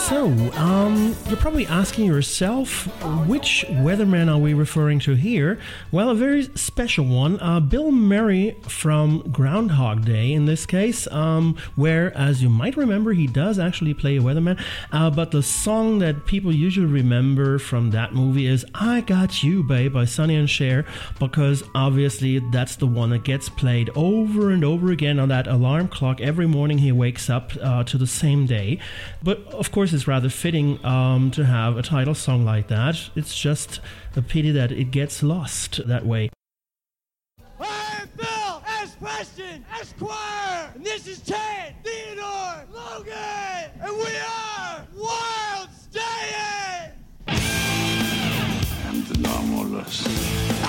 So, you're probably asking yourself, which weatherman are we referring to here? Well, a very special one, Bill Murray from Groundhog Day in this case, where, as you might remember, he does actually play a weatherman, but the song that people usually remember from that movie is I Got You, Babe by Sonny and Cher, because obviously that's the one that gets played over and over again on that alarm clock every morning he wakes up to the same day. But of course, it's rather fitting to have a title song like that. It's just a pity that it gets lost that way. I am Bill S. Preston, Esquire, and this is Ted Theodore Logan, and we are Wild Staying! I'm the normalist.